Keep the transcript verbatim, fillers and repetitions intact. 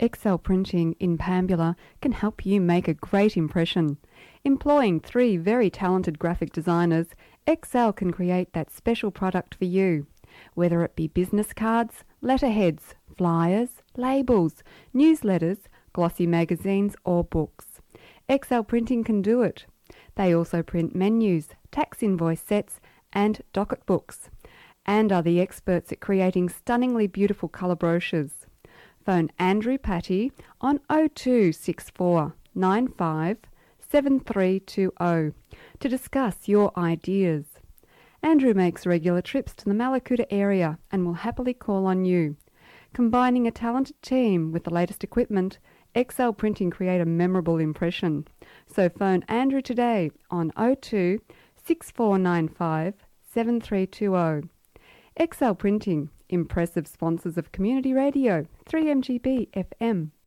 Excel Printing in Pambula can help you make a great impression. Employing three very talented graphic designers, Excel can create that special product for you. Whether it be business cards, letterheads, flyers, labels, newsletters, glossy magazines or books, Excel Printing can do it. They also print menus, tax invoice sets and docket books, and are the experts at creating stunningly beautiful colour brochures. Phone Andrew Patty on oh two six four nine five seven three two oh to discuss your ideas. Andrew makes regular trips to the Mallacoota area and will happily call on you. Combining a talented team with the latest equipment, Excel Printing create a memorable impression. So phone Andrew today on oh two six four nine five seven three two oh. Excel Printing, impressive sponsors of Community Radio, three M G B F M.